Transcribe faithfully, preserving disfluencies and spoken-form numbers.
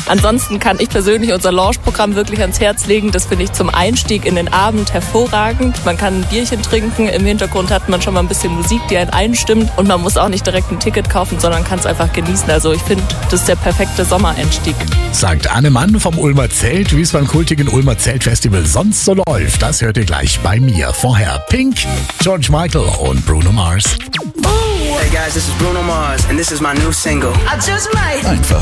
Ansonsten kann ich persönlich unser Lounge-Programm wirklich ans Herz legen. Das finde ich zum Einstieg in den Abend hervorragend. Man kann ein Bierchen trinken, im Hintergrund hat man schon mal ein bisschen Musik, die einen einstimmt und man muss auch nicht direkt ein Ticket kaufen, sondern kann es einfach genießen. Also ich finde, das ist der perfekte Sommereinstieg. Sagt Anne Mann vom Ulmer Zelt, wie es beim kultigen Ulmer Zeltfestival sonst so läuft. Das hört ihr gleich bei mir. Vorher Pink, George Michael und Bruno Mars. Hey guys, this is Bruno Mars and this is my new single. I just might. Einfach